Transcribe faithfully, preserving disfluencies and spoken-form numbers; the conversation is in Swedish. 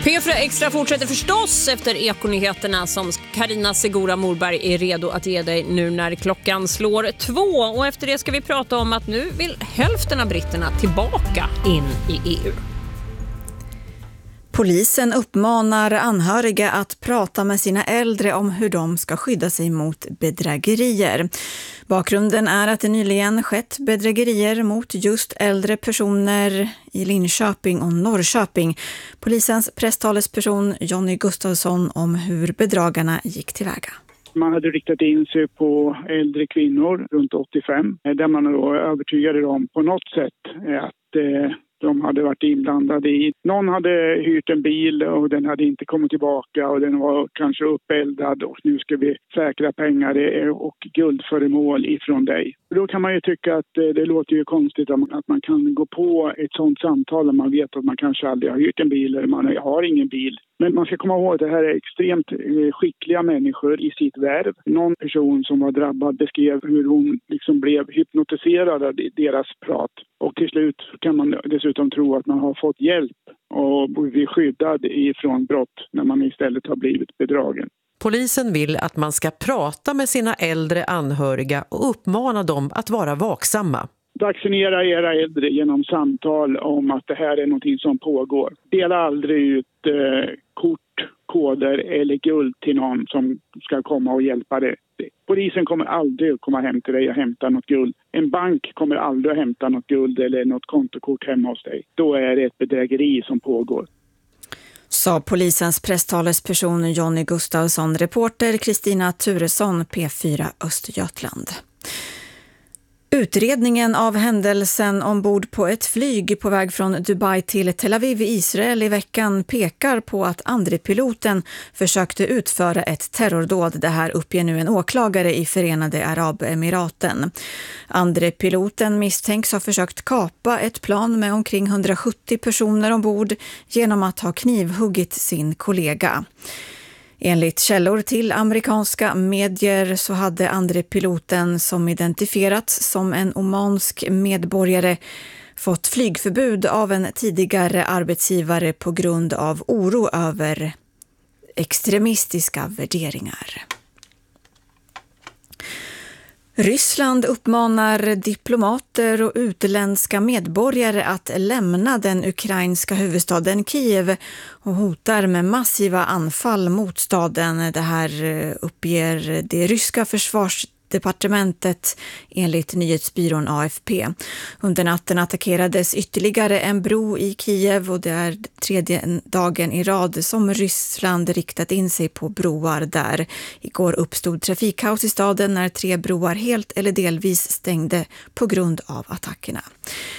P fyra Extra fortsätter förstås efter ekonyheterna som Carina Segura Morberg är redo att ge dig nu när klockan slår två. Och efter det ska vi prata om att nu vill hälften av britterna tillbaka in i E U. Polisen uppmanar anhöriga att prata med sina äldre om hur de ska skydda sig mot bedrägerier. Bakgrunden är att det nyligen skett bedrägerier mot just äldre personer i Linköping och Norrköping. Polisens presstalesperson Jonny Gustafsson om hur bedragarna gick tillväga. Man hade riktat in sig på äldre kvinnor runt åttiofem där man då övertygade dem på något sätt att eh, de hade varit inblandade i. Någon hade hyrt en bil och den hade inte kommit tillbaka och den var kanske uppeldad och nu ska vi säkra pengar och guldföremål ifrån dig. Då kan man ju tycka att det låter ju konstigt att man kan gå på ett sådant samtal när man vet att man kanske aldrig har hyrt en bil eller man har ingen bil. Men man ska komma ihåg att det här är extremt skickliga människor i sitt värv. Någon person som var drabbad beskrev hur hon liksom blev hypnotiserad av deras prat. Och till slut kan man dessutom tro att man har fått hjälp och blir skyddad ifrån brott när man istället har blivit bedragen. Polisen vill att man ska prata med sina äldre anhöriga och uppmana dem att vara vaksamma. Vaccinera era äldre genom samtal om att det här är någonting som pågår. Dela aldrig ut eh, kort, koder eller guld till någon som ska komma och hjälpa dig. Polisen kommer aldrig att komma hem till dig och hämta något guld. En bank kommer aldrig att hämta något guld eller något kontokort hemma hos dig. Då är det ett bedrägeri som pågår. Sa polisens presstalesperson Jonny Gustafsson, reporter Kristina Turesson, P fyra Östergötland. Utredningen av händelsen ombord på ett flyg på väg från Dubai till Tel Aviv i Israel i veckan pekar på att andre piloten försökte utföra ett terrordåd. Det här uppger nu en åklagare i Förenade Arabemiraten. Andre piloten misstänks ha försökt kapa ett plan med omkring hundrasjuttio personer ombord genom att ha knivhuggit sin kollega. Enligt källor till amerikanska medier så hade andre piloten, som identifierats som en omansk medborgare, fått flygförbud av en tidigare arbetsgivare på grund av oro över extremistiska värderingar. Ryssland uppmanar diplomater och utländska medborgare att lämna den ukrainska huvudstaden Kiev och hotar med massiva anfall mot staden. Det här uppger det ryska försvarsdepartementet enligt nyhetsbyrån A F P. Under natten attackerades ytterligare en bro i Kiev och det är tredje dagen i rad som Ryssland riktat in sig på broar där. Igår uppstod trafikkaos i staden när tre broar helt eller delvis stängde på grund av attackerna.